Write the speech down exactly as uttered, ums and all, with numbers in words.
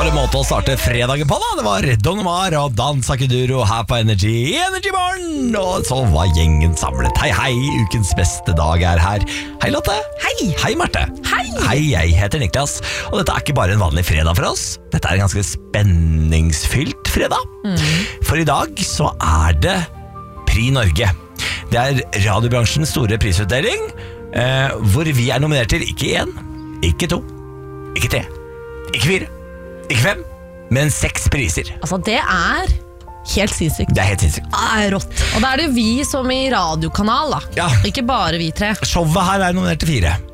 var en måte å starte fredagen på da. Det var Don Omar og Danza Kuduro her på Energy Energy Morgen. Og så var gjengen samlet. Hei, hei, ukens beste dag er her. Hei Lotte. Hei. Hei Marte. Hei. Hei, jeg heter Niklas. Og dette er ikke bare en vanlig fredag for oss. Dette er en ganske spenningsfylt fredag. mm. For i dag så er det Pri Norge. Det er radiobransjens store prisutdeling, eh, hvor vi er nominert til ikke én, ikke to, ikke tre, ikke fire, ikke fem, men seks priser. Altså det er helt sinnssykt. Det er helt sinnssykt. Det er rått. Og da er det jo vi som i radiokanal da. Ja. Ikke bare vi tre. Showet her er nominert til fire.